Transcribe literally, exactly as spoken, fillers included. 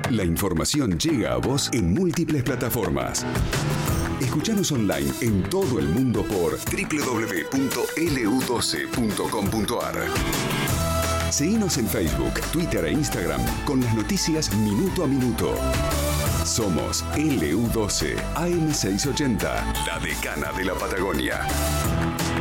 La información llega a vos en múltiples plataformas. Escuchanos online en todo el mundo por doble u doble u doble u punto ele u doce punto com punto a r. Seguinos en Facebook, Twitter e Instagram con las noticias minuto a minuto. Somos ele u doce A M seiscientos ochenta, la decana de la Patagonia.